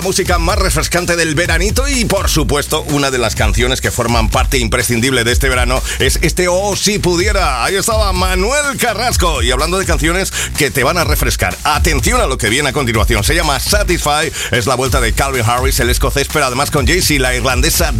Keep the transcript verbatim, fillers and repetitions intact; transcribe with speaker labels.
Speaker 1: Música más refrescante del veranito y, por supuesto, una de las canciones que forman parte imprescindible de este verano es este Oh Si Pudiera. Ahí estaba Manuel Carrasco. Y hablando de canciones que te van a refrescar, atención a lo que viene a continuación. Se llama Satisfy, es la vuelta de Calvin Harris, el escocés, pero además con Jay-Z, la irlandesa